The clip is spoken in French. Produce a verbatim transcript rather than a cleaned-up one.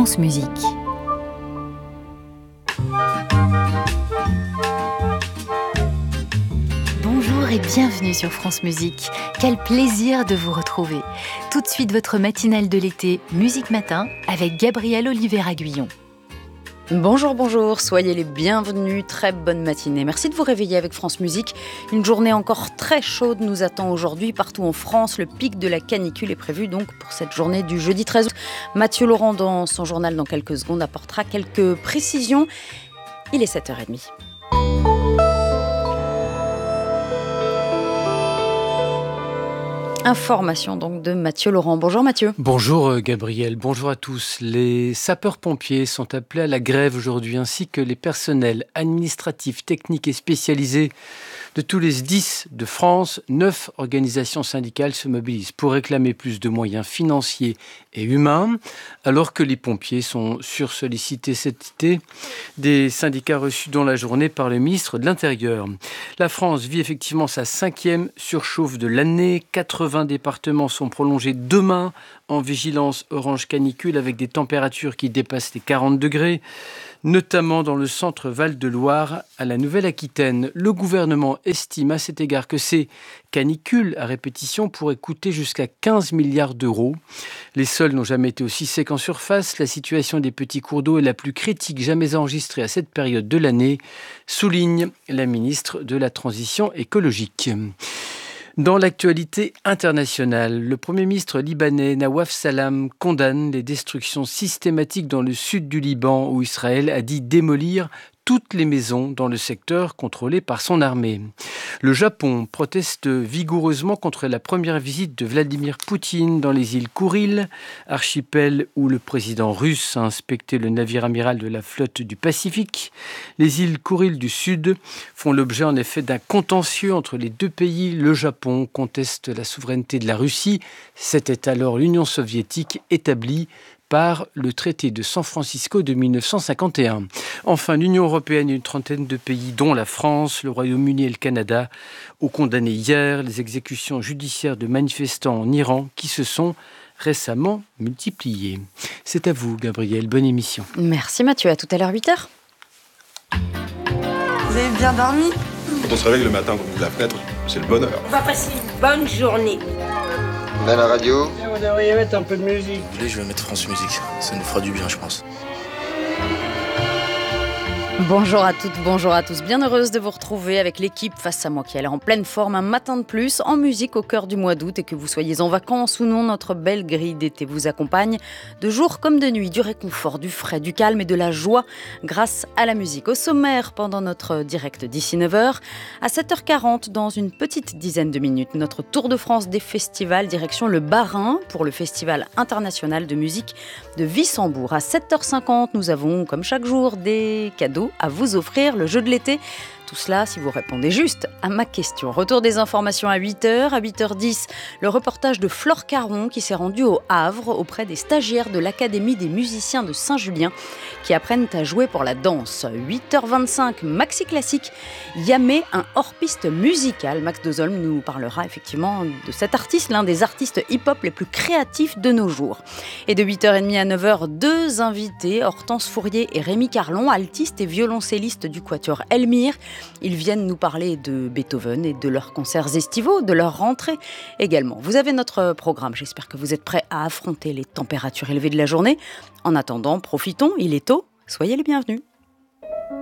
France Musique. Bonjour et bienvenue sur France Musique. Quel plaisir de vous retrouver. Tout de suite votre matinale de l'été Musique Matin avec Gabrielle Oliver-Aguillon. Bonjour, bonjour, soyez les bienvenus, très bonne matinée. Merci de vous réveiller avec France Musique. Une journée encore très chaude nous attend aujourd'hui partout en France. Le pic de la canicule est prévu donc pour cette journée du jeudi treize août. Mathieu Laurent, dans son journal dans quelques secondes, apportera quelques précisions. Il est sept heures trente. Information donc de Mathieu Laurent. Bonjour Mathieu. Bonjour Gabrielle, bonjour à tous. Les sapeurs-pompiers sont appelés à la grève aujourd'hui, ainsi que les personnels administratifs, techniques et spécialisés de tous les S D I S de France. Neuf organisations syndicales se mobilisent pour réclamer plus de moyens financiers et humains, alors que les pompiers sont sursollicités cet été. Des syndicats reçus dans la journée par le ministre de l'Intérieur. La France vit effectivement sa cinquième surchauffe de l'année. quatre-vingts départements sont prolongés demain en vigilance orange canicule avec des températures qui dépassent les quarante degrés, notamment dans le centre Val-de-Loire à la Nouvelle-Aquitaine. Le gouvernement estime à cet égard que ces canicules à répétition pourraient coûter jusqu'à quinze milliards d'euros. Les sols n'ont jamais été aussi secs en surface. La situation des petits cours d'eau est la plus critique jamais enregistrée à cette période de l'année, souligne la ministre de la Transition écologique. Dans l'actualité internationale, le Premier ministre libanais Nawaf Salam condamne les destructions systématiques dans le sud du Liban où Israël a dit démolir toutes les maisons dans le secteur contrôlé par son armée. Le Japon proteste vigoureusement contre la première visite de Vladimir Poutine dans les îles Kouriles, archipel où le président russe a inspecté le navire amiral de la flotte du Pacifique. Les îles Kouriles du Sud font l'objet en effet d'un contentieux entre les deux pays. Le Japon conteste la souveraineté de la Russie. C'était alors l'Union soviétique établie par le traité de San Francisco de mille neuf cent cinquante et un. Enfin, l'Union européenne et une trentaine de pays, dont la France, le Royaume-Uni et le Canada, ont condamné hier les exécutions judiciaires de manifestants en Iran qui se sont récemment multipliées. C'est à vous, Gabrielle. Bonne émission. Merci Mathieu. À tout à l'heure, huit heures. Vous avez bien dormi ? Quand on se réveille le matin, qu'on ouvre la fenêtre, c'est le bonheur. On va passer une bonne journée. On a la radio. Vous devriez mettre un peu de musique. Vous voulez, je vais mettre France Musique. Ça nous fera du bien, je pense. Bonjour à toutes, bonjour à tous. Bien heureuse de vous retrouver avec l'équipe face à moi qui a l'air en pleine forme. Un matin de plus, en musique au cœur du mois d'août. Et que vous soyez en vacances ou non, notre belle grille d'été vous accompagne de jour comme de nuit. Du réconfort, du frais, du calme et de la joie grâce à la musique. Au sommaire, pendant notre direct d'ici neuf heures, à sept heures quarante, dans une petite dizaine de minutes, notre tour de France des festivals, direction le Bas-Rhin pour le Festival international de musique de Wissembourg. À sept heures cinquante, nous avons, comme chaque jour, des cadeaux à vous offrir, le jeu de l'été. Tout cela si vous répondez juste à ma question. Retour des informations à huit heures. À huit heures dix, le reportage de Flore Caron qui s'est rendue au Havre auprès des stagiaires de l'Académie des musiciens de Saint-Julien qui apprennent à jouer pour la danse. huit heures vingt-cinq, Maxi Classique, Yamé, un hors-piste musical. Max Dozolm nous parlera effectivement de cet artiste, l'un des artistes hip-hop les plus créatifs de nos jours. Et de huit heures trente à neuf heures, deux invités, Hortense Fourier et Rémi Carlon, altistes et violoncellistes du quatuor Elmire. Ils viennent nous parler de Beethoven et de leurs concerts estivaux, de leur rentrée également. Vous avez notre programme, j'espère que vous êtes prêts à affronter les températures élevées de la journée. En attendant, profitons, il est tôt, soyez les bienvenus.